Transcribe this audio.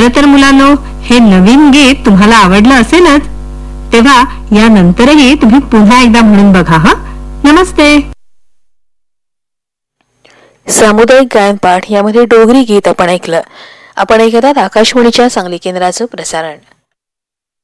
खरं तर मुलांनो, हे नवीन गीत तुम्हाला आवडलं असेलच, तेव्हा यानंतरही तुम्ही पुन्हा एकदा म्हणून बघा. हा, नमस्ते. सामुदायिक गायन पाठ यामध्ये डोगरी गीत आपण ऐकलं. आपण ऐकतात आकाशवाणीच्या सांगली केंद्राचं प्रसारण.